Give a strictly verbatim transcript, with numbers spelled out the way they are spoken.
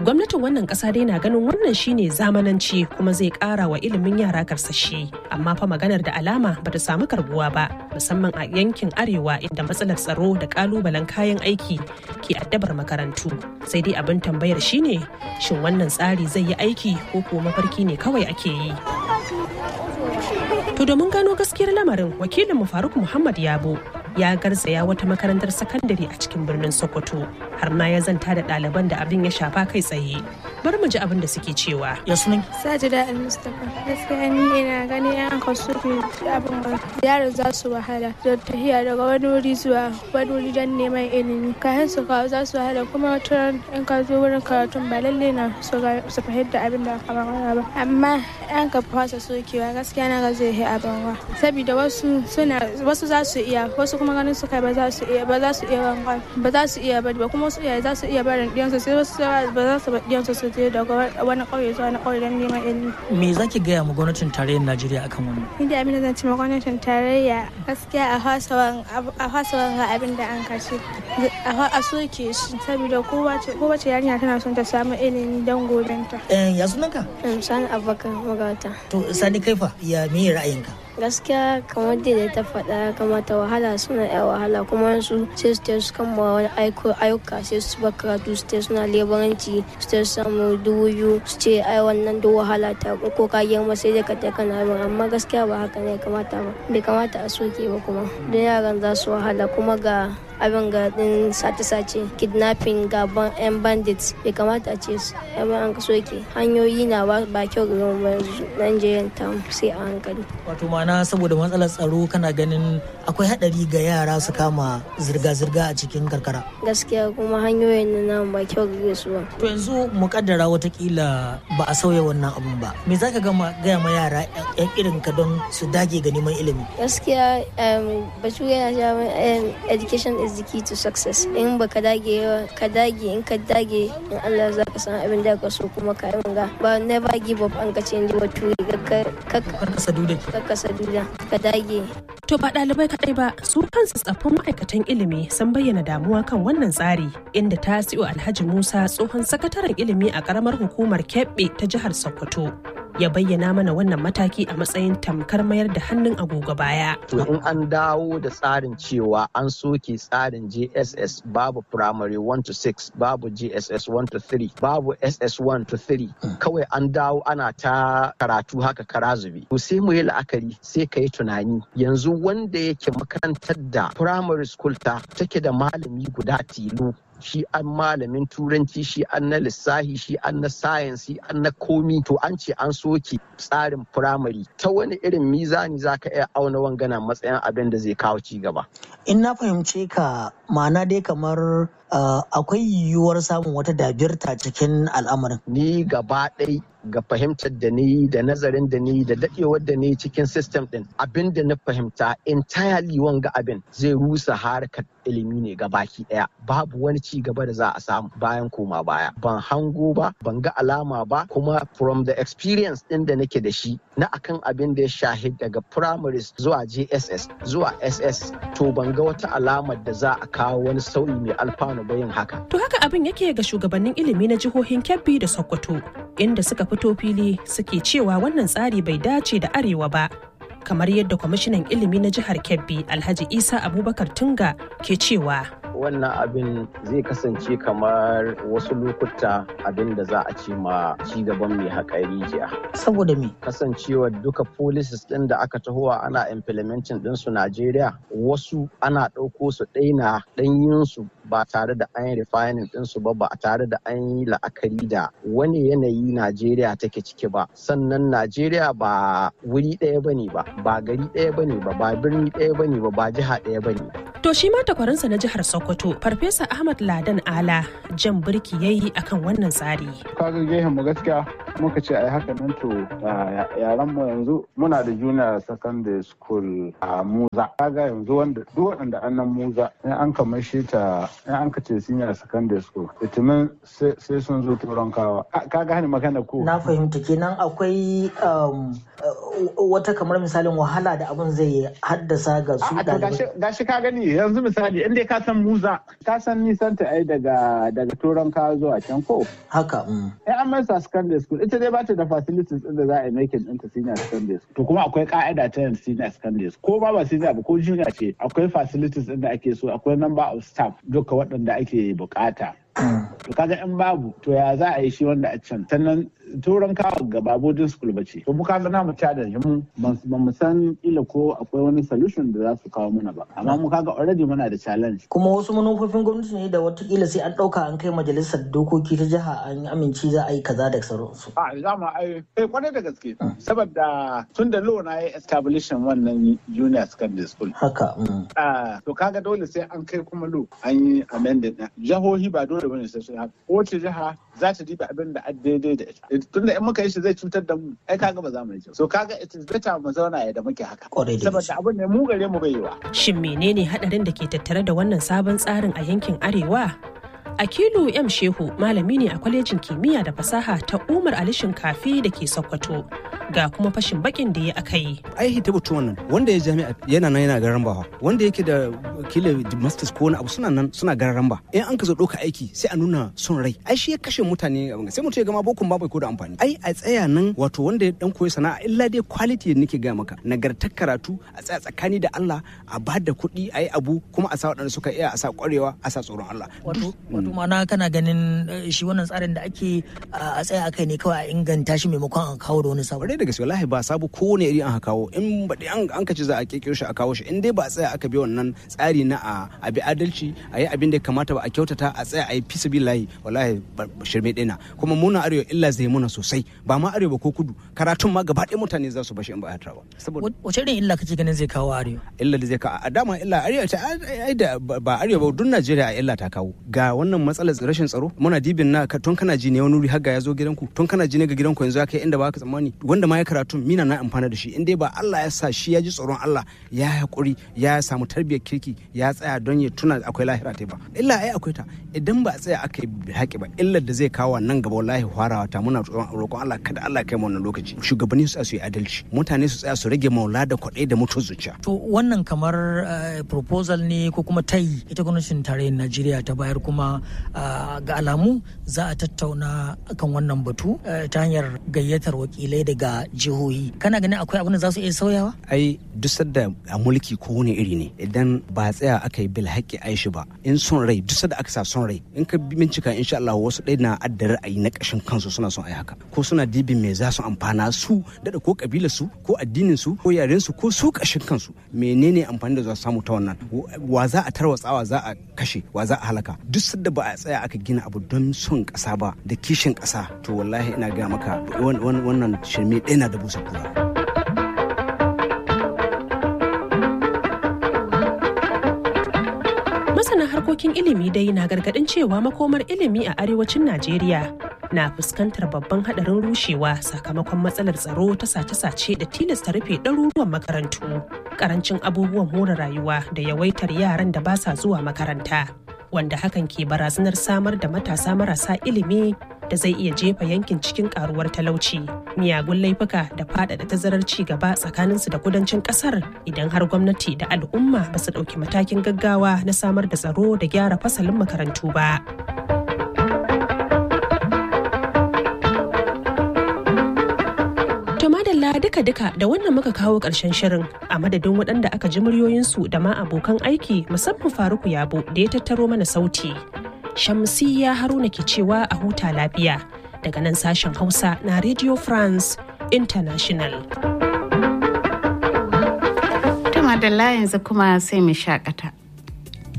Gwamnatin wannan ƙasa dai na ganin wannan shine zamananci kuma zai ƙara wa ilimin yara karsashi. Amma fa maganar da alama bata samu karbuwa ba, musamman a yankin arewa inda matsalar tsaro da ƙalubalen kayan aiki ke addabar makarantu. Sai dai abin tambayar shine shin wannan tsari zai yi aiki ko kuwa mafarki ne kawai ake yi. To domin gano gaskiyar lamarin, wakilinmu Faruk Muhammad Yabo ya garzaya wata makarantar sakandare a cikin birnin Sokoto har ma ya zanta da ɗaliban da abin ya shafa kai tsaye. Bari mu ji abin da suke cewa. Ya sunan? Sajida Al-Mustapha. Gaskiya ni ina gani an kasu abin ba. Yaro za su wahala da tafiya daga wani wuri zuwa wani wuri don neman ilimi. Kayan su kawo za su wahala kuma wata in ka zo wurin karatun ba lalle na su fahimta abin da aka magana ba. Amma an ka fasa sokewa gaskiya na ga zai yi abin wa. Saboda wasu suna wasu za su iya wasu kuma ganin su kai ba za su iya ba za su iya wanka ba za su iya bari ba kuma wasu iyaye za su iya barin diyansu sai wasu ba za su bar diyansu su je daga wani ƙauye zuwa wani ƙauye don neman ilimi. Me za ki gaya ma gwamnatin tarayyar Najeriya akan wannan? Inda abin da zan ce ma gwamnatin tarayya gaskiya a hasawan ga abin da an kashe a soke shi saboda kowace yarinya tana son ta samu ilimi don gobenta. Ya sunanka? Sani Abubakar Magata. To Sani kaifa ya me ra'ayinka? Gaskiya kamar da ta faɗa kamata wahala suna yan wahala kuma su sai su su kama wani ayyuka sai su ba karatu su suna lebaranci su samu dubu biyu su ce ai wannan duk wahala ta ko ka girma sai dai ka ta kana bin amma gaskiya ba haka ne kamata ba bai kamata a soke ba kuma don yaran za su wahala kuma ga abin ga din sace-sace kidnapping gaban yan bandits bai kamata a ce su amma an ka soke hanyoyi na ba kyau ga Nigerian town sai a hankali. Wato ma'ana saboda matsalar tsaro kana ganin akwai hadari ga yara su kama zirga-zirga a cikin karkara. Gaskiya kuma hanyoyin nan ba kyau ga su ba. To yanzu mu kaddara watakila ba a sauya wannan abun ba. Me zaka gama gaya ma yara yan irin ka don su dage ga neman ilimi? Gaskiya batu yana cewa education is the key to success. In ba ka dage ka dage in ka dage in Allah za ka san abin da ka so kuma ka yi ga ba never give up an ka canji wato ka ka kasa duda ka kasa duda ka dage. To ba ɗalibai kaɗai ba su kansu tsaffin ma'aikatan ilimi sun bayyana damuwa kan wannan tsari inda Tasi'u Alhaji Musa tsohon sakataren ilimi a ƙaramar hukumar Kebbi ta jihar Sokoto ya bayyana mana wannan mataki a matsayin tamkar mayar da hannun agogo baya. To in an dawo da tsarin cewa an soke tsarin J S S babu primary one to six, babu J S S one to three, babu S S one to three, kawai an dawo ana ta karatu haka kara zube. To sai mu yi la'akari sai ka yi tunani yanzu wanda yake makarantar da primary school ta take da malami guda tilo shi an malamin turanci shi an na lissahi shi an na science shi an na komi to an ce an soke tsarin firamare ta wani irin mizani za ka iya auna wangana matsayin abin da zai kawo ci gaba. In na fahimce ka ma'ana dai kamar uh, akwai yiwuwar samun wata dabirta cikin al'amarin. Ni gaba ɗai ga fahimtar da ni da nazarin da ni da dadewar da ni cikin system din abin da na fahimta entirely wanga abin zai rusa harkar ilimi ne gabaki daya babu wani ci gaba da za a samu bayan koma baya ban hango ba ban ga alama ba kuma from the experience din da nake da shi na akan abin da ya shahid daga primaries zuwa J S S zuwa S S to ban ga wata alamar da za a kawo wani sauyi mai alfanu ba yin haka. To haka abin yake ga shugabannin ilimi na jihohin Kebbi da Sokoto inda suka fito fili suke cewa wannan tsari bai dace da arewa ba kamar yadda kwamishinan ilimi na jihar Kebbi Alhaji Isa Abubakar Tunga ke cewa wannan abin zai kasance kamar wasu lokuta abin da za a ce ma cigaban mai haƙari jiya. Saboda me? Kasancewa duka policies ɗin da aka tahowa ana implementing ɗinsu Najeriya wasu ana ɗauko su ɗaina ɗanyinsu ba tare da an yi refining ɗinsu ba ba tare da an yi la'akari da wani yanayi Najeriya take ciki ba. Sannan Najeriya ba wuri ɗaya bane ba, ba gari ɗaya bane ba, ba birni ɗaya bane ba, ba jiha ɗaya bane. To shi ma takwarinsa na jihar Sokoto, Farfesa Ahmad Ladan Ala jan birki yayi akan wannan tsari. Kaga gehen mu gaskiya muka ce ai haka nan to yaran mu yanzu muna da junior secondary school a Muza. Kaga yanzu wanda duk wanda annan Muza in an kamar shi ta in an ka ce senior secondary school itimin sai sun zo turan kawa. Kaga hani magana ko. Na fahimta kenan akwai wata kamar misalin wahala da abin zai haddasa ga su ɗalibai. Gashi ka gani yanzu misali in dai ka san Muza ka san nisan ta ai daga daga Turan ka zuwa can ko. Haka. Ai an mai sa secondary school ita dai ba ta da facilities din da za a yi making ɗinta senior secondary school. To kuma akwai ka'ida ta yin senior secondary school. Ko ba ba senior ba ko junior ce akwai facilities din da ake so akwai number of staff duka waɗanda ake bukata. To kaga in babu to ya za a yi shi wanda a can sannan turan kawo ga babodin school bace to mu kaga namu challenge mu ba mu san ila ko akwai wani solution da za su kawo mana ba amma mu kaga already muna da challenge kuma wasu manufofin gwamnati ne da watakila sai an dauka an kai majalisar dokoki ta jiha an amince za a yi kaza da sauransu. A zama ai kai kwarai da gaske saboda tun da law na yi establishing wannan junior secondary school haka. To kaga dole sai an kai kuma law an yi amended na jihohi ba dole bane sai su haka kowace jiha za ta diba abin da daidai da ita tunda in muka yi shi zai cutar da mu ai kaga ba za mu yi so kaga it is better mu zauna yadda muke haka saboda abin ne mu gare mu bai yiwa. Shin menene hadarin da ke tattare da wannan sabon tsarin a yankin arewa? Akilu M Shehu malami ne a kwalejin kimiyya da fasaha ta Umar Ali Shinkafi da ke Sokoto ga kuma fashin bakin da ya aka yi. Ai hita batu wannan wanda ya jami'a yana nan yana garan bawa wanda yake da kila masters ko wani abu suna nan suna garan ba in an ka zo ɗauka aiki sai a nuna son rai ai shi ya kashe mutane sai mutum ya gama bokun ba bai ko da amfani ai a tsaya nan wato wanda ya dan koyi sana'a illa dai quality da nake ga maka nagartar karatu a tsaya tsakani da Allah a ba da kuɗi a yi abu kuma a sa waɗanda suka iya a sa ƙwarewa a sa tsoron Allah. Wato wato ma'ana kana ganin shi wannan tsarin da ake a tsaya akai ne kawai a inganta shi maimakon a kawo da wani sabo. Da gaske wallahi ba sabu kowane iri an kawo in ba an an kace za a kirkiro shi a kawo shi in dai ba a tsaya aka bi wannan tsari na a bi adalci a yi abin da ya kamata ba a kyautata a tsaya a yi fi sabilillahi wallahi shirme ɗina kuma muna arewa illa zai muna sosai ba ma arewa ko kudu karatun ma gaba ɗaya mutane za su bashi in ba a ba. Saboda wace irin illa kake ganin zai kawo arewa? Illa da zai kawo a dama illa arewa ta ai da ba arewa ba duk Najeriya a illa ta kawo ga wannan matsalar rashin tsaro muna dibin na tun kana ji ne wani wuri har ga ya zo gidanku tun kana ji ne ga gidanku yanzu ya kai inda ba ka tsammani wanda ma ya karatu mina na amfana da shi in dai ba Allah ya sa shi ya ji tsoron Allah ya hakuri ya samu tarbiyyar kirki ya tsaya don ya tuna akwai lahira ta ba illa ai akwai ta idan ba a tsaya aka yi haƙi ba illar da zai kawo nan gaba wallahi farawa ta muna roƙon Allah kada Allah kai mu wannan lokaci shugabanni su su yi adalci mutane su tsaya su rage maula da kwaɗai da mutu zuciya. To wannan kamar proposal ne ko kuma tayi ita gwamnatin tarayyar Najeriya ta bayar kuma ga alamu za a tattauna kan wannan batu ta hanyar gayyatar wakilai daga jihohi kana ganin akwai abin da za su iya sauyawa? Ai duk sadda a mulki ko wani iri ne idan ba tsaya aka yi bil haƙƙi aishi ba in son rai duk sadda aka sa son rai in ka bincika insha Allah wasu ɗaya na adda ra'ayi na ƙashin kansu suna son ai haka ko suna dibin me za su amfana su da ko kabilar su ko addinin su ko yaren su ko su ƙashin kansu menene amfani da za su samu ta wannan wa za a tarwatsawa za a kashe wa za a halaka duk sadda ba a tsaya aka gina abu don son ƙasa ba da kishin ƙasa to wallahi ina ga maka wannan shirme ɗaya na da busa kura. Masana harkokin ilimi dai na gargaɗin cewa makomar ilimi a arewacin Najeriya na fuskantar babban haɗarin rushewa sakamakon matsalar tsaro ta sace-sace da tilasta rufe ɗaruruwan makarantu, ƙarancin abubuwan more rayuwa da yawaitar yaran da ba sa zuwa makaranta, wanda hakan ke barazanar samar da matasa marasa ilimi da zai iya jefa yankin cikin karuwar talauci, miyagun laifuka da faɗaɗa tazarar ci gaba tsakaninsu da kudancin ƙasar idan har gwamnati da al'umma ba su ɗauki matakin gaggawa na samar da tsaro da gyara fasalin makarantu ba. To madalla duka-duka da wannan muka kawo ƙarshen shirin a madadin waɗanda aka ji muryoyinsu da ma abokan aiki musamman Faruku Yabo da ya tattaro mana sauti. Shamsiyya Haruna ke cewa a huta lafiya daga nan sashen Hausa na Radio France International. Tuma da yanzu kuma sai mu shakata.